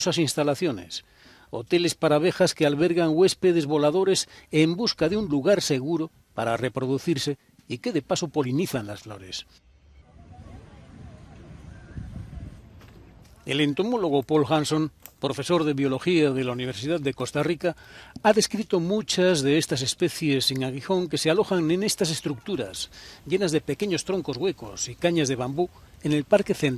instalaciones, hoteles para abejas que albergan huéspedes voladores en busca de un lugar seguro para reproducirse y que de paso polinizan las flores. El entomólogo Paul Hanson, profesor de biología de la Universidad de Costa Rica, ha descrito muchas de estas especies sin aguijón que se alojan en estas estructuras, llenas de pequeños troncos huecos y cañas de bambú, en el Parque Central